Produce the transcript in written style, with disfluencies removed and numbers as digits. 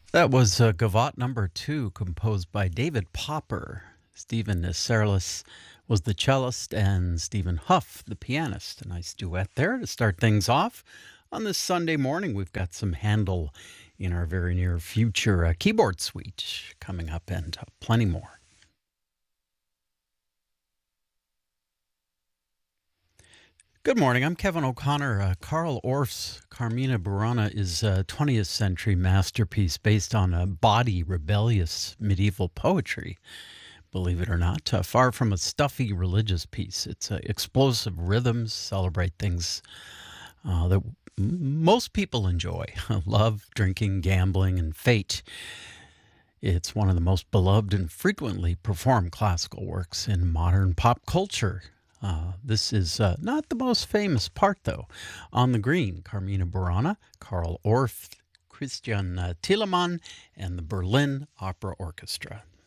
That was Gavotte number 2, composed by David Popper. Stephen Nisserlis was the cellist and Stephen Huff the pianist. A nice duet there to start things off. On this Sunday morning, we've got some Handel in our very near future keyboard suite coming up and plenty more. Good morning. I'm Kevin O'Connor. Carl Orff's Carmina Burana is a 20th century masterpiece based on a bawdy, rebellious medieval poetry. Believe it or not, far from a stuffy religious piece. It's explosive rhythms, celebrate things that most people enjoy love, drinking, gambling, and fate. It's one of the most beloved and frequently performed classical works in modern pop culture. This is not the most famous part, though. On the Green, Carmina Burana, Carl Orff, Christian Thielemann, and the Berlin Opera Orchestra.